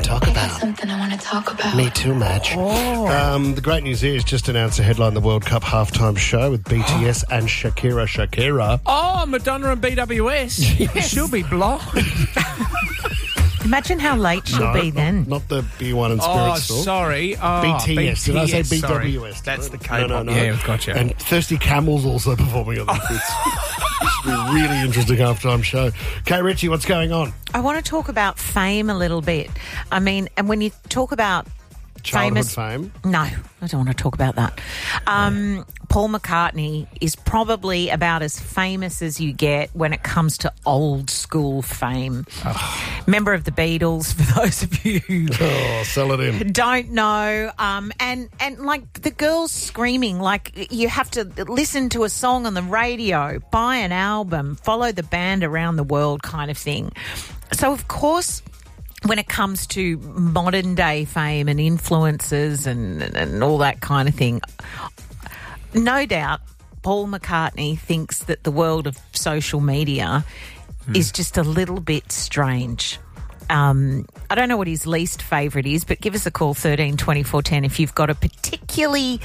talk about. Something I want to talk about. Me too, Madge. The great news is just announced to headline the World Cup halftime show with BTS and Shakira. Oh, Madonna and BWS. She'll be blind. Imagine how late she'll be then. Not the beer, wine and spirits store. Sorry. BTS. Did I say BWS? Sorry. That's the K-pop. No. Yeah, gotcha. And Thirsty Camels also performing on the This should be a really interesting halftime show. Kay Ritchie, what's going on? I want to talk about fame a little bit. I mean, and when you talk about Childhood famous fame? No, I don't want to talk about that. Paul McCartney is probably about as famous as you get when it comes to old school fame. Member of the Beatles, for those of you who sell it in. don't know. And like the girls screaming, like you have to listen to a song on the radio, buy an album, follow the band around the world kind of thing. So, of course, when it comes to modern day fame and influences and all that kind of thing, no doubt Paul McCartney thinks that the world of social media is just a little bit strange. I don't know what his least favourite is, but give us a call, 13 24 10, if you've got a particularly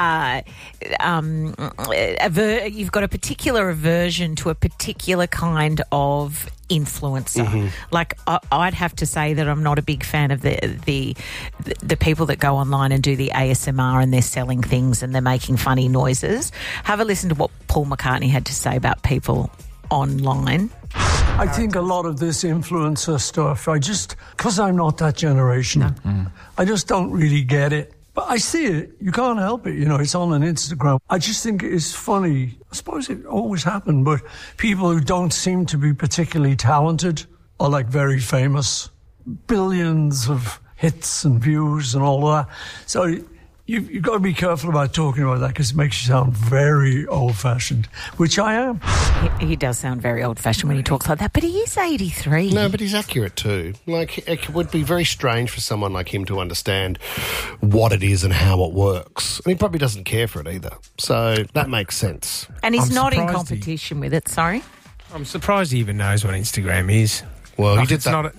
you've got a particular aversion to a particular kind of influencer. Like I'd have to say that I'm not a big fan of the people that go online and do the ASMR and they're selling things and they're making funny noises. Have a listen to what Paul McCartney had to say about people online. I think a lot of this influencer stuff, because I'm not that generation, I just don't really get it. But I see it. You can't help it. It's on an Instagram. I just think it's funny. I suppose it always happened, but people who don't seem to be particularly talented are like very famous. Billions of hits and views and all that. So you've got to be careful about talking about that because it makes you sound very old-fashioned, which I am. He does sound very old-fashioned when he talks like that, but he is 83. No, but he's accurate too. Like, it would be very strange for someone like him to understand what it is and how it works. And he probably doesn't care for it either. So that makes sense. And he's I'm not in surprised competition with it, sorry. I'm surprised he even knows what Instagram is. Well, he Like, did it's that.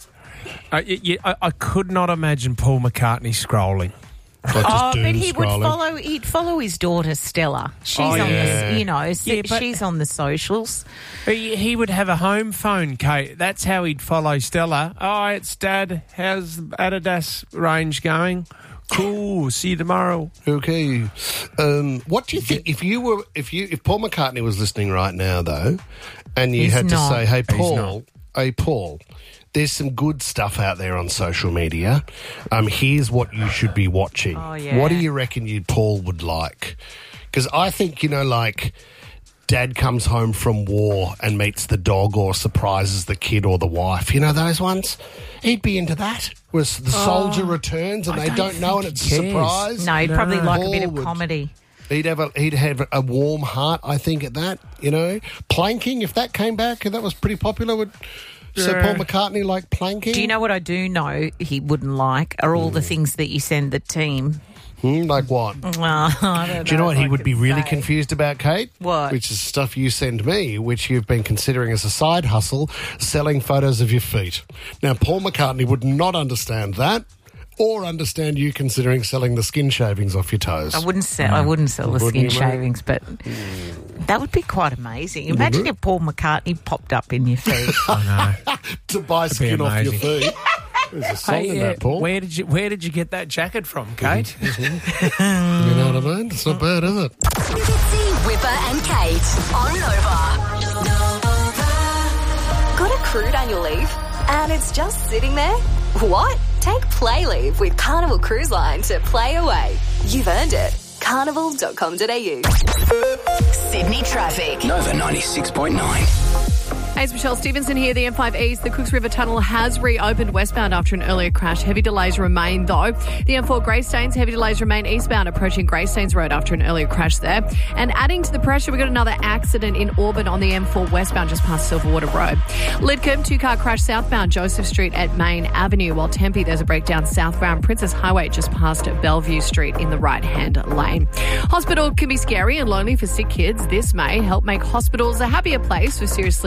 I could not imagine Paul McCartney scrolling. Like but he'd follow his daughter Stella. She's on the, she's on the socials. He would have a home phone, Kate. That's how he'd follow Stella. Oh, it's Dad. How's the Adidas range going? Cool. See you tomorrow. Okay. What do you think if Paul McCartney was listening right now though, and you had to say, "Hey Paul, there's some good stuff out there on social media. Here's what you should be watching." Oh, yeah. What do you reckon Paul would like? Because I think, like Dad comes home from war and meets the dog or surprises the kid or the wife. Those ones? He'd be into that. Whereas the soldier returns and they don't know and it's a surprise. No, he'd probably like a Paul bit of would. comedy. He'd have a warm heart, I think, at that, Planking, if that came back, and that was pretty popular, So Paul McCartney like planking? Do you know what I do know he wouldn't like are all the things that you send the team. Like what? Well, I don't know. Do you know what if he I would can be really say. confused about, Kate? What? Which is stuff you send me, which you've been considering as a side hustle, selling photos of your feet. Now, Paul McCartney would not understand that. Or understand you considering selling the skin shavings off your toes. I wouldn't sell the skin you, mate? shavings, but that would be quite amazing. Imagine if Paul McCartney popped up in your feed. To buy skin off your amazing. feet. There's a song in that, Paul. Where did you get that jacket from, Kate? You know what I mean? It's not bad, is it? Fitzy, Whipper and Kate on Nova. Got a crude annual leave and it's just sitting there? What? Take play leave with Carnival Cruise Line to play away. You've earned it. Carnival.com.au. Sydney traffic. Nova 96.9. Hey, it's Michelle Stevenson here. The M5 East, the Cooks River Tunnel has reopened westbound after an earlier crash. Heavy delays remain, though. The M4 Greystanes, heavy delays remain eastbound approaching Greystanes Road after an earlier crash there. And adding to the pressure, we got another accident in Auburn on the M4 westbound just past Silverwater Road. Lidcombe, two-car crash southbound Joseph Street at Main Avenue, while Tempe, there's a breakdown southbound Princess Highway just past Bellevue Street in the right-hand lane. Hospital can be scary and lonely for sick kids. This may help make hospitals a happier place for seriously ill kids.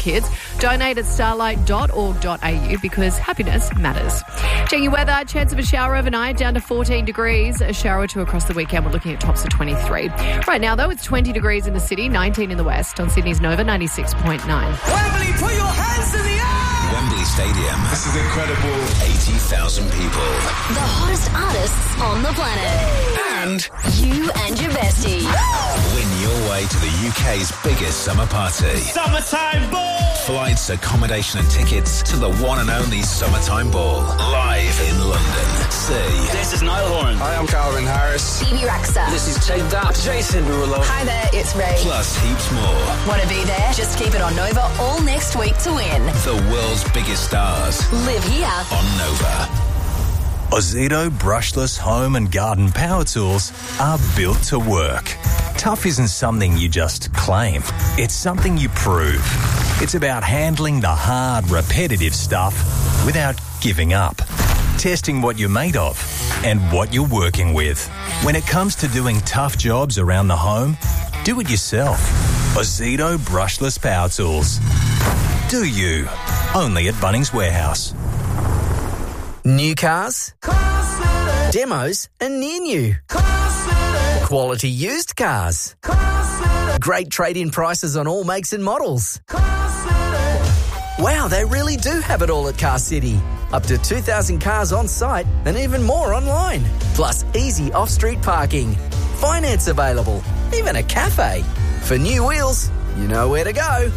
kids. Donate at starlight.org.au because happiness matters. Checking your weather, chance of a shower overnight down to 14 degrees. A shower or two across the weekend. We're looking at tops of 23. Right now, though, it's 20 degrees in the city, 19 in the west. On Sydney's Nova, 96.9. Wembley, put your hands in the air! Wembley Stadium. This is incredible. 80,000 people. The hottest artists on the planet. And You and your bestie. win your way to the UK's biggest summer party. Summertime ball! Flights, accommodation and tickets to the one and only Summertime Ball. Live in London. See. This is Niall Horan. Hi, I'm Calvin Harris. Phoebe Raxa. This is Take That. Jason Derulo. Hi there, it's Ray. Plus heaps more. Want to be there? Just keep it on Nova all next week to win. The world's biggest stars Live here. on Nova. Ozito brushless home and garden power tools are built to work. Tough isn't something you just claim. It's something you prove. It's about handling the hard, repetitive stuff without giving up. Testing what you're made of and what you're working with. When it comes to doing tough jobs around the home, do it yourself. Ozito brushless power tools. Do you? Only at Bunnings Warehouse. New cars, demos and near new, quality used cars, great trade-in prices on all makes and models. Wow, they really do have it all at Car City. Up to 2,000 cars on site and even more online. Plus easy off-street parking, finance available, even a cafe. For new wheels, you know where to go.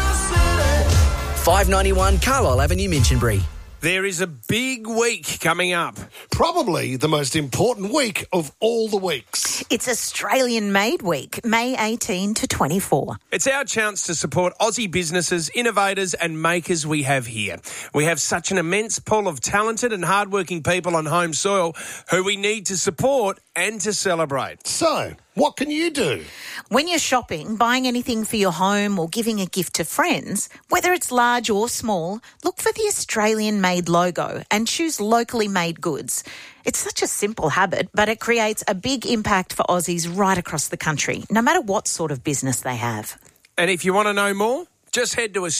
591 Carlisle Avenue, Minchinbury. There is a big week coming up. Probably the most important week of all the weeks. It's Australian Made Week, May 18 to 24. It's our chance to support Aussie businesses, innovators and makers we have here. We have such an immense pool of talented and hardworking people on home soil who we need to support and to celebrate. So, what can you do? When you're shopping, buying anything for your home or giving a gift to friends, whether it's large or small, look for the Australian Made logo and choose locally made goods. It's such a simple habit, but it creates a big impact for Aussies right across the country, no matter what sort of business they have. And if you want to know more, just head to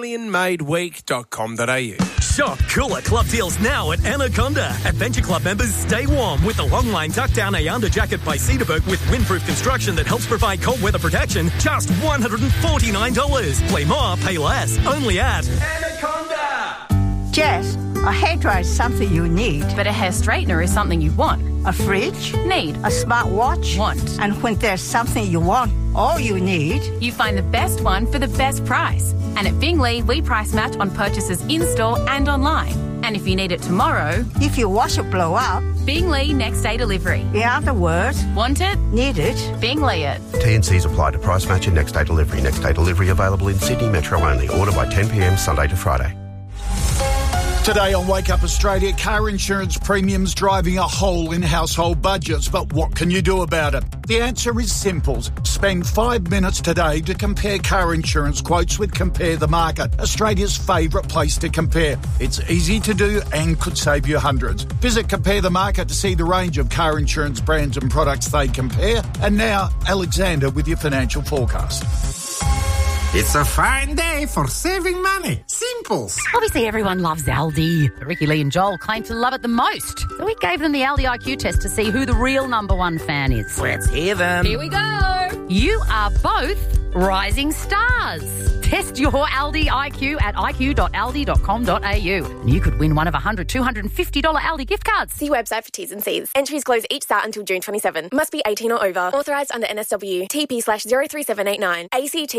australianmadeweek.com.au. Shop cooler club deals now at Anaconda. Adventure Club members stay warm with the long line tuck down Ayanda jacket by Cedarburg with windproof construction that helps provide cold weather protection. Just $149. Play more, pay less. Only at Anaconda! Jess, a hairdryer is something you need. But a hair straightener is something you want. A fridge? Need. A smartwatch? Want. And when there's something you want, all you need... You find the best one for the best price. And at Bingley, we price match on purchases in-store and online. And if you need it tomorrow... If your washer blow up... Bingley next day delivery. In other words... Want it? Need it? Bingley it. T&Cs apply to price match and next day delivery. Next day delivery available in Sydney Metro only. Order by 10 p.m. Sunday to Friday. Today on Wake Up Australia, car insurance premiums driving a hole in household budgets. But what can you do about it? The answer is simple. Spend 5 minutes today to compare car insurance quotes with Compare the Market, Australia's favourite place to compare. It's easy to do and could save you hundreds. Visit Compare the Market to see the range of car insurance brands and products they compare. And now, Alexander with your financial forecast. It's a fine day for saving money. Simples. Obviously, everyone loves Aldi. But Ricky, Lee and Joel claim to love it the most. So we gave them the Aldi IQ test to see who the real number one fan is. Let's hear them. Here we go. You are both rising stars. Test your Aldi IQ at iq.aldi.com.au. And you could win one of $100, $250 Aldi gift cards. See website for T's and C's. Entries close each start until June 27. Must be 18 or over. Authorised under NSW. TP/03789. ACT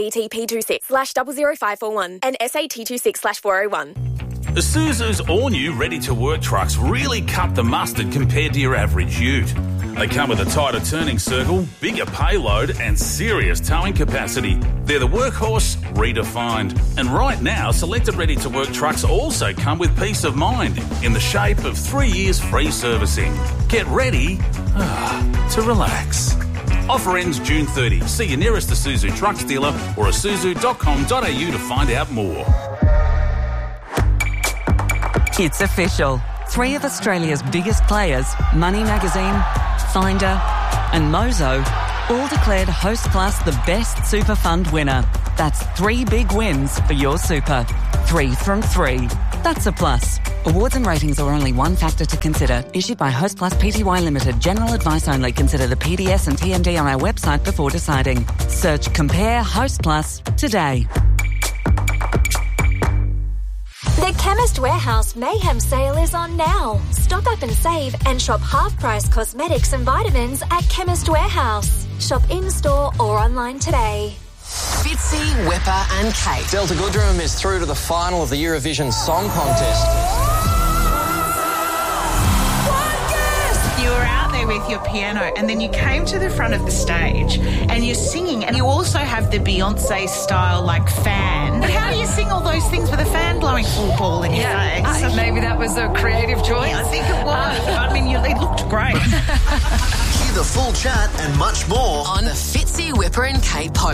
TP26/00541. And SAT26/401. Isuzu's all-new ready-to-work trucks really cut the mustard compared to your average ute. They come with a tighter turning circle, bigger payload and serious towing capacity. They're the workhorse redefined. And right now, selected ready-to-work trucks also come with peace of mind in the shape of 3 years free servicing. Get ready to relax. Offer ends June 30. See your nearest Isuzu trucks dealer or isuzu.com.au to find out more. It's official. 3 of Australia's biggest players, Money Magazine, Finder and Mozo, all declared Host Plus the best super fund winner. That's 3 big wins for your super. 3 from 3. That's a plus. Awards and ratings are only one factor to consider. Issued by Host Plus Pty Limited. General advice only. Consider the PDS and TMD on our website before deciding. Search Compare Host Plus today. The Chemist Warehouse Mayhem sale is on now. Stock up and save and shop half-price cosmetics and vitamins at Chemist Warehouse. Shop in-store or online today. Fitzy, Whipper and Kate. Delta Goodrem is through to the final of the Eurovision Song Contest. You were out there with your piano and then you came to the front of the stage and you're singing and you also have the Beyonce style like fan. But how do you sing all those things with a fan blowing full ball in your face? Maybe that was a creative choice. Yeah, I think it was. I mean, it looked great. Hear the full chat and much more on the Fitzy, Whipper and Kate podcast.